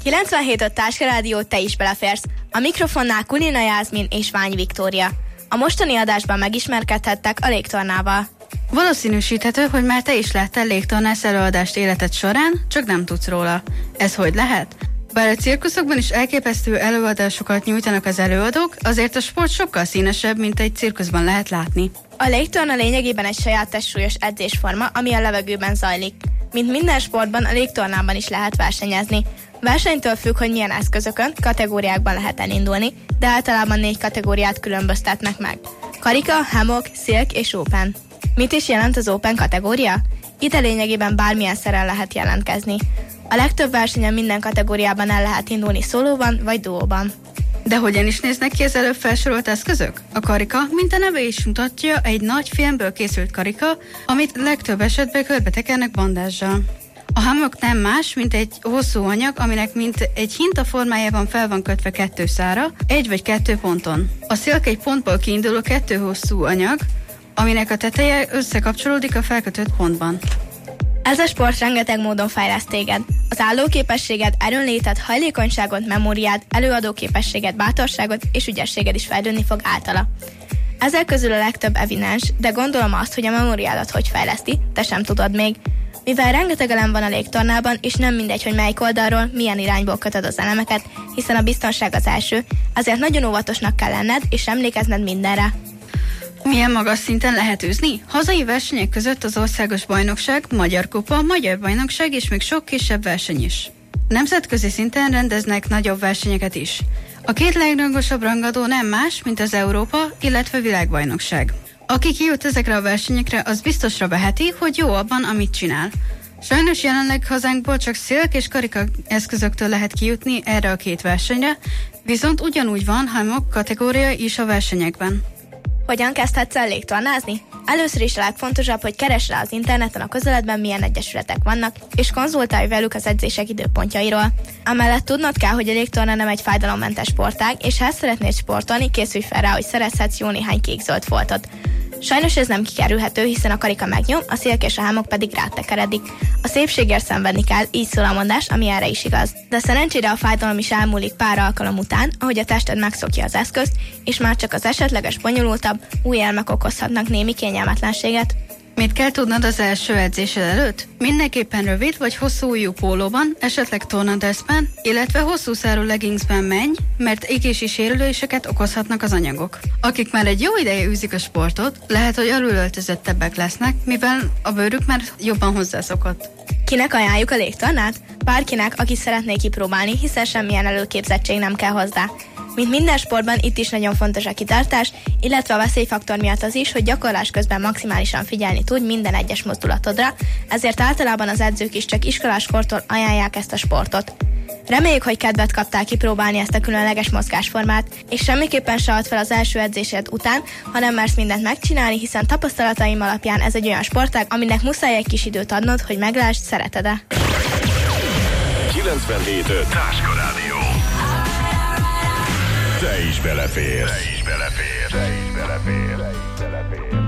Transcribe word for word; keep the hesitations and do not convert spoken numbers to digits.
kilencvenhét öt Táska Rádió, te is beleférsz. A mikrofonnál Kulina Jászmin és Vány Viktória. A mostani adásban megismerkedhettek a légtornával. Valószínűsíthető, hogy már te is láttál légtornász előadást életed során, csak nem tudsz róla. Ez hogy lehet? Bár a cirkuszokban is elképesztő előadásokat nyújtanak az előadók, azért a sport sokkal színesebb, mint egy cirkuszban lehet látni. A légtorna lényegében egy saját testsúlyos edzésforma, ami a levegőben zajlik. Mint minden sportban, a légtornában is lehet versenyezni. Versenytől függ, hogy milyen eszközökön, kategóriákban lehet elindulni, de általában négy kategóriát különböztetnek meg. Karika, hammock, silk és open. Mit is jelent az open kategória? Ide lényegében bármilyen szeren lehet jelentkezni. A legtöbb versenyen minden kategóriában el lehet indulni szólóban vagy duóban. De hogyan is néznek ki az előbb felsorolt eszközök? A karika, mint a neve is mutatja, egy nagy filmből készült karika, amit legtöbb esetben körbetekernek bandázsal. A hammock nem más, mint egy hosszú anyag, aminek mint egy hinta formájában fel van kötve kettő szára, egy vagy kettő ponton. A silk egy pontból kiinduló kettő hosszú anyag, aminek a teteje összekapcsolódik a felkötött pontban. Ez a sport rengeteg módon fejleszt téged. Az állóképességed, erőnléted, hajlékonyságod, memóriád, előadóképességed, bátorságod és ügyességed is fejlődni fog általa. Ezek közül a legtöbb evidens, de gondolom azt, hogy a memóriádat hogy fejleszti, te sem tudod még. Mivel rengeteg elem van a légtornában, és nem mindegy, hogy melyik oldalról, milyen irányból kötöd az elemeket, hiszen a biztonság az első, azért nagyon óvatosnak kell lenned, és emlékezned mindenre. Milyen magas szinten lehet űzni? Hazai versenyek között az országos bajnokság, Magyar Kupa, Magyar Bajnokság és még sok kisebb verseny is. Nemzetközi szinten rendeznek nagyobb versenyeket is. A két legrangosabb rangadó nem más, mint az Európa, illetve Világbajnokság. Aki kijut ezekre a versenyekre, az biztosra veheti, hogy jó abban, amit csinál. Sajnos jelenleg hazánkból csak silk és karika eszközöktől lehet kijutni erre a két versenyre, viszont ugyanúgy van hammock kategória is a versenyekben. Hogyan kezdhetsz el légtornázni? Először is a legfontosabb, hogy keresd rá az interneten a közeledben milyen egyesületek vannak, és konzultálj velük az edzések időpontjairól. Amellett tudnod kell, hogy a légtorna nem egy fájdalommentes sportág, és ha ezt szeretnéd sportolni, készülj fel rá, hogy szerezhetsz jó néhány kék-zöld foltot. Sajnos ez nem kikerülhető, hiszen a karika megnyom, a silk és a hammock pedig rátekeredik. A szépségért szenvedni kell, így szól a mondás, ami erre is igaz. De szerencsére a fájdalom is elmúlik pár alkalom után, ahogy a tested megszokja az eszközt, és már csak az esetleges bonyolultabb, új elmek okozhatnak némi kényelmetlenséget. Mit kell tudnod az első edzésed előtt? Mindenképpen rövid vagy hosszú ujjú pólóban, esetleg tornadressben, illetve hosszú szárú leggingsben menj, mert égési sérüléseket okozhatnak az anyagok. Akik már egy jó ideje űzik a sportot, lehet, hogy alulöltözettebbek lesznek, mivel a bőrük már jobban hozzászokott. Kinek ajánljuk a légtornát? Bárkinek, aki szeretné kipróbálni, hiszen semmilyen előképzettség nem kell hozzá. Mint minden sportban, itt is nagyon fontos a kitartás, illetve a veszélyfaktor miatt az is, hogy gyakorlás közben maximálisan figyelni tudj minden egyes mozdulatodra, ezért általában az edzők is csak iskoláskortól ajánlják ezt a sportot. Reméljük, hogy kedvet kaptál kipróbálni ezt a különleges mozgásformát, és semmiképpen se add fel az első edzésed után, hanem mersz mindent megcsinálni, hiszen tapasztalataim alapján ez egy olyan sportág, aminek muszáj egy kis időt adnod, hogy meglásd, szereted-e. kilencvenhét öt Táska Rádió. Te is beleférsz. Te is beleférsz. Te is beleférsz.